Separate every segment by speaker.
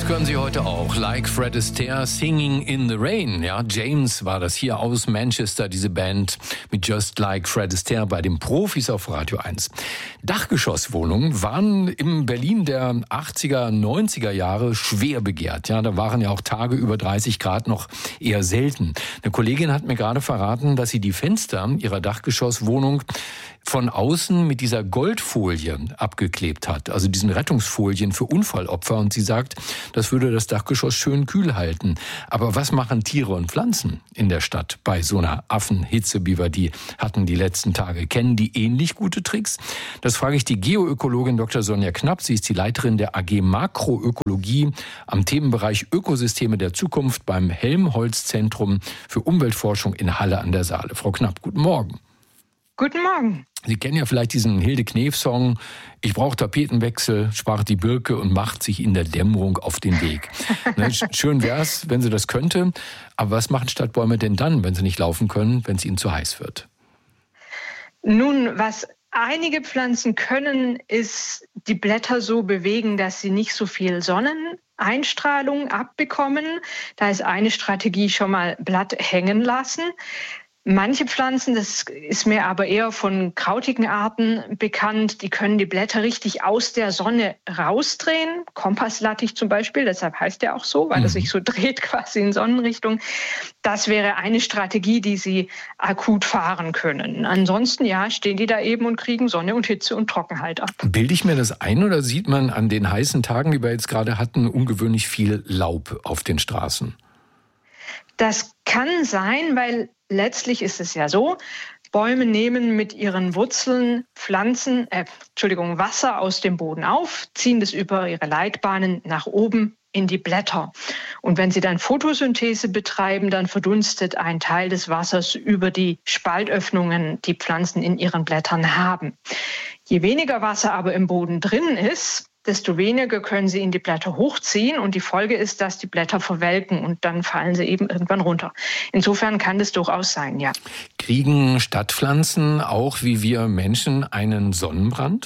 Speaker 1: Das können Sie heute auch. Like Fred Astaire, Singing in the Rain. Ja, James war das hier aus Manchester, diese Band mit Just Like Fred Astaire bei den Profis auf Radio 1. Dachgeschosswohnungen waren im Berlin der 80er, 90er Jahre schwer begehrt. Ja, da waren ja auch Tage über 30 Grad noch eher selten. Eine Kollegin hat mir gerade verraten, dass sie die Fenster ihrer Dachgeschosswohnung von außen mit dieser Goldfolie abgeklebt hat, also diesen Rettungsfolien für Unfallopfer. Und sie sagt, das würde das Dachgeschoss schön kühl halten. Aber was machen Tiere und Pflanzen in der Stadt bei so einer Affenhitze, wie wir die hatten die letzten Tage? Kennen die ähnlich gute Tricks? Das frage ich die Geoökologin Dr. Sonja Knapp. Sie ist die Leiterin der AG Makroökologie am Themenbereich Ökosysteme der Zukunft beim Helmholtz-Zentrum für Umweltforschung in Halle an der Saale. Frau Knapp, guten Morgen.
Speaker 2: Guten Morgen.
Speaker 1: Sie kennen ja vielleicht diesen Hilde Knef-Song, ich brauche Tapetenwechsel, sprach die Birke und macht sich in der Dämmerung auf den Weg. Schön wär's, wenn sie das könnte, aber was machen Stadtbäume denn dann, wenn sie nicht laufen können, wenn es ihnen zu heiß wird?
Speaker 2: Nun, was einige Pflanzen können, ist die Blätter so bewegen, dass sie nicht so viel Sonneneinstrahlung abbekommen. Da ist eine Strategie schon mal Blatt hängen lassen. Manche Pflanzen, das ist mir aber eher von krautigen Arten bekannt, die können die Blätter richtig aus der Sonne rausdrehen. Kompasslattich zum Beispiel, deshalb heißt der auch so, weil er sich so dreht quasi in Sonnenrichtung. Das wäre eine Strategie, die sie akut fahren können. Ansonsten, ja, stehen die da eben und kriegen Sonne und Hitze und Trockenheit ab.
Speaker 1: Bilde ich mir das ein oder sieht man an den heißen Tagen, die wir jetzt gerade hatten, ungewöhnlich viel Laub auf den Straßen?
Speaker 2: Das kann sein, weil letztlich ist es ja so, Bäume nehmen mit ihren Wurzeln Wasser aus dem Boden auf, ziehen das über ihre Leitbahnen nach oben in die Blätter. Und wenn sie dann Photosynthese betreiben, dann verdunstet ein Teil des Wassers über die Spaltöffnungen, die Pflanzen in ihren Blättern haben. Je weniger Wasser aber im Boden drin ist, desto weniger können sie in die Blätter hochziehen und die Folge ist, dass die Blätter verwelken und dann fallen sie eben irgendwann runter. Insofern kann das durchaus sein, ja.
Speaker 1: Kriegen Stadtpflanzen auch wie wir Menschen einen Sonnenbrand?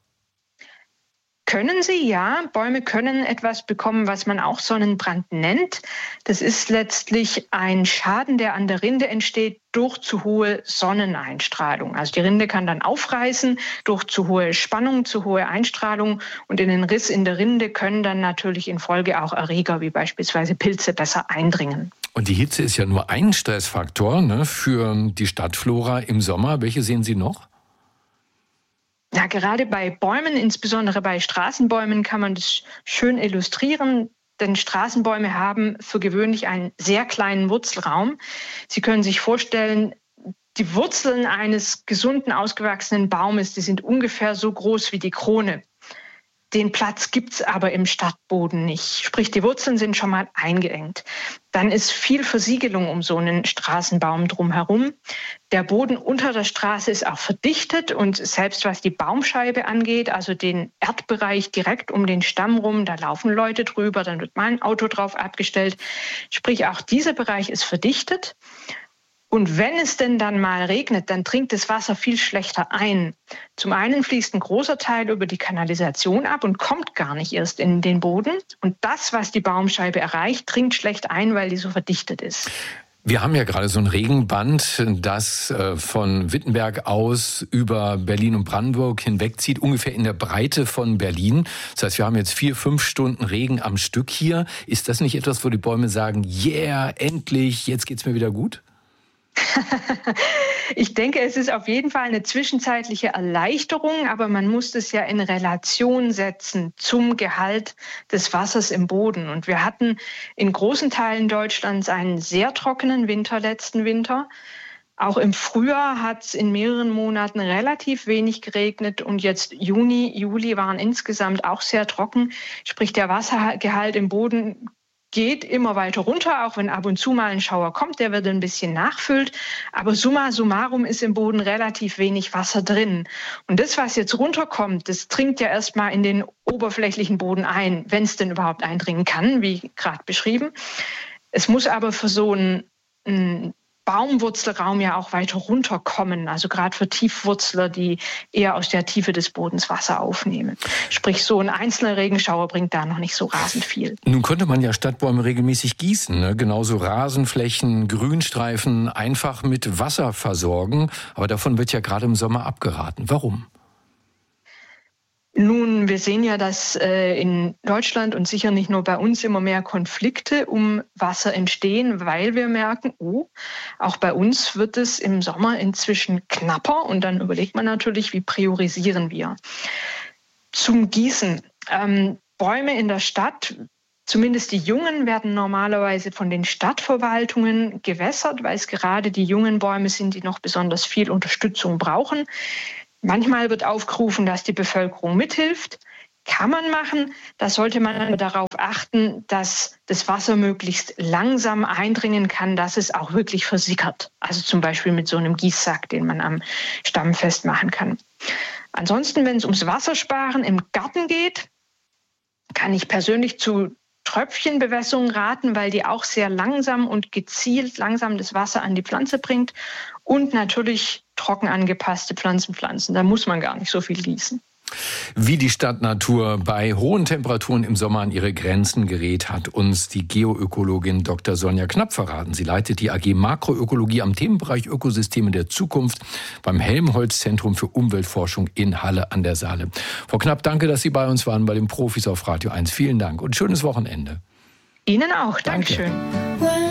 Speaker 2: Können sie, ja. Bäume können etwas bekommen, was man auch Sonnenbrand nennt. Das ist letztlich ein Schaden, der an der Rinde entsteht durch zu hohe Sonneneinstrahlung. Also die Rinde kann dann aufreißen durch zu hohe Spannung, zu hohe Einstrahlung. Und in den Riss in der Rinde können dann natürlich in Folge auch Erreger wie beispielsweise Pilze besser eindringen.
Speaker 1: Und die Hitze ist ja nur ein Stressfaktor, ne, für die Stadtflora im Sommer. Welche sehen Sie noch?
Speaker 2: Ja, gerade bei Bäumen, insbesondere bei Straßenbäumen, kann man das schön illustrieren. Denn Straßenbäume haben für gewöhnlich einen sehr kleinen Wurzelraum. Sie können sich vorstellen, die Wurzeln eines gesunden, ausgewachsenen Baumes, die sind ungefähr so groß wie die Krone. Den Platz gibt's aber im Stadtboden nicht. Sprich, die Wurzeln sind schon mal eingeengt. Dann ist viel Versiegelung um so einen Straßenbaum drumherum. Der Boden unter der Straße ist auch verdichtet und selbst was die Baumscheibe angeht, also den Erdbereich direkt um den Stamm rum, da laufen Leute drüber, dann wird mal ein Auto drauf abgestellt. Sprich, auch dieser Bereich ist verdichtet. Und wenn es denn dann mal regnet, dann dringt das Wasser viel schlechter ein. Zum einen fließt ein großer Teil über die Kanalisation ab und kommt gar nicht erst in den Boden. Und das, was die Baumscheibe erreicht, dringt schlecht ein, weil die so verdichtet ist.
Speaker 1: Wir haben ja gerade so ein Regenband, das von Wittenberg aus über Berlin und Brandenburg hinwegzieht, ungefähr in der Breite von Berlin. Das heißt, wir haben jetzt 4-5 Stunden Regen am Stück hier. Ist das nicht etwas, wo die Bäume sagen, yeah, endlich, jetzt geht's mir wieder gut?
Speaker 2: Ich denke, es ist auf jeden Fall eine zwischenzeitliche Erleichterung, aber man muss das ja in Relation setzen zum Gehalt des Wassers im Boden. Und wir hatten in großen Teilen Deutschlands einen sehr trockenen Winter letzten Winter. Auch im Frühjahr hat es in mehreren Monaten relativ wenig geregnet und jetzt Juni, Juli waren insgesamt auch sehr trocken. Sprich, der Wassergehalt im Boden geht immer weiter runter, auch wenn ab und zu mal ein Schauer kommt, der wird ein bisschen nachfüllt. Aber summa summarum ist im Boden relativ wenig Wasser drin. Und das, was jetzt runterkommt, das dringt ja erstmal in den oberflächlichen Boden ein, wenn es denn überhaupt eindringen kann, wie gerade beschrieben. Es muss aber für so ein Baumwurzelraum ja auch weiter runterkommen. Also gerade für Tiefwurzler, die eher aus der Tiefe des Bodens Wasser aufnehmen. Sprich, so ein einzelner Regenschauer bringt da noch nicht so rasend viel.
Speaker 1: Nun könnte man ja Stadtbäume regelmäßig gießen, ne? Genauso Rasenflächen, Grünstreifen einfach mit Wasser versorgen. Aber davon wird ja gerade im Sommer abgeraten. Warum?
Speaker 2: Nun, wir sehen ja, dass in Deutschland und sicher nicht nur bei uns immer mehr Konflikte um Wasser entstehen, weil wir merken, auch bei uns wird es im Sommer inzwischen knapper. Und dann überlegt man natürlich, wie priorisieren wir. Zum Gießen. Bäume in der Stadt, zumindest die jungen, werden normalerweise von den Stadtverwaltungen gewässert, weil es gerade die jungen Bäume sind, die noch besonders viel Unterstützung brauchen. Manchmal wird aufgerufen, dass die Bevölkerung mithilft. Kann man machen. Da sollte man aber darauf achten, dass das Wasser möglichst langsam eindringen kann, dass es auch wirklich versickert. Also zum Beispiel mit so einem Gießsack, den man am Stamm festmachen kann. Ansonsten, wenn es ums Wassersparen im Garten geht, kann ich persönlich zu Tröpfchenbewässerung raten, weil die auch sehr langsam und gezielt langsam das Wasser an die Pflanze bringt. Und natürlich trocken angepasste Pflanzen. Da muss man gar nicht so viel gießen.
Speaker 1: Wie die Stadtnatur bei hohen Temperaturen im Sommer an ihre Grenzen gerät, hat uns die Geoökologin Dr. Sonja Knapp verraten. Sie leitet die AG Makroökologie am Themenbereich Ökosysteme der Zukunft beim Helmholtz-Zentrum für Umweltforschung in Halle an der Saale. Frau Knapp, danke, dass Sie bei uns waren, bei den Profis auf Radio 1. Vielen Dank und schönes Wochenende.
Speaker 2: Ihnen auch. Dankeschön.